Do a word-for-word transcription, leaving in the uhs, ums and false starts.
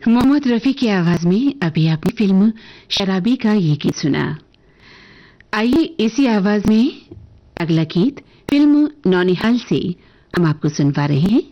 मोहम्मद रफी की आवाज में अभी आपने फिल्म शराबी का ये गीत सुना। आइए इसी आवाज में अगला गीत फिल्म नौनिहाल से हम आपको सुनवा रहे हैं।